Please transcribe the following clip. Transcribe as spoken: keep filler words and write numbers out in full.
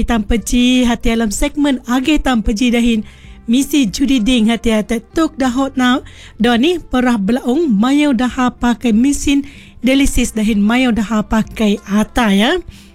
tanpa ji hati dalam segmen age tanpa ji dahin misi judi ding hati hati tuk dah hot now doni perah belaung mayau dah pakai mesin dialisis dahin mayau dah pakai ata ya.